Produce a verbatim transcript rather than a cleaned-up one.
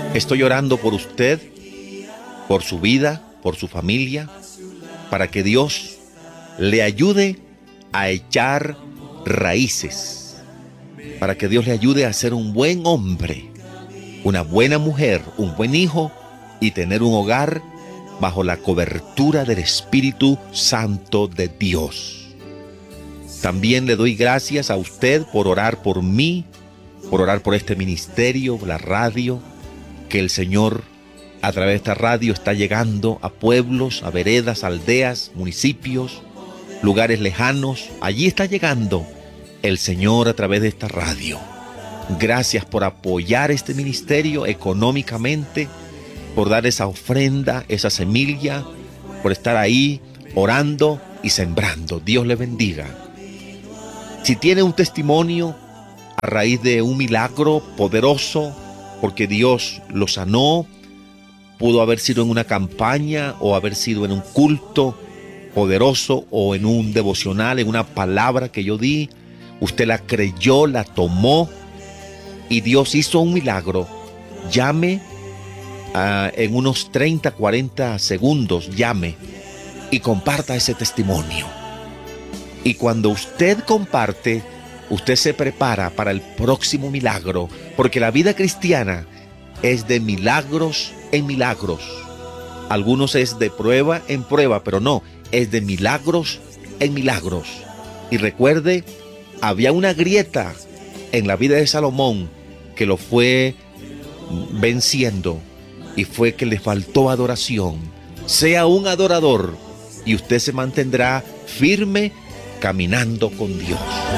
Estoy orando por usted, por su vida, por su familia, para que Dios le ayude a echar raíces, para que Dios le ayude a ser un buen hombre, una buena mujer, un buen hijo y tener un hogar bajo la cobertura del Espíritu Santo de Dios. También le doy gracias a usted por orar por mí, por orar por este ministerio, la radio, que el Señor a través de esta radio está llegando a pueblos, a veredas, aldeas, municipios, lugares lejanos. Allí está llegando el Señor a través de esta radio. Gracias por apoyar este ministerio económicamente, por dar esa ofrenda, esa semilla, por estar ahí orando y sembrando. Dios le bendiga. Si tiene un testimonio a raíz de un milagro poderoso, porque Dios lo sanó, pudo haber sido en una campaña o haber sido en un culto poderoso o en un devocional, en una palabra que yo di, usted la creyó, la tomó y Dios hizo un milagro. Llame uh, en unos treinta, cuarenta segundos, llame y comparta ese testimonio. Y cuando usted comparte, usted se prepara para el próximo milagro, porque la vida cristiana es de milagros en milagros. Algunos es de prueba en prueba, pero no, es de milagros en milagros. Y recuerde, había una grieta en la vida de Salomón que lo fue venciendo, y fue que le faltó adoración. Sea un adorador y usted se mantendrá firme caminando con Dios.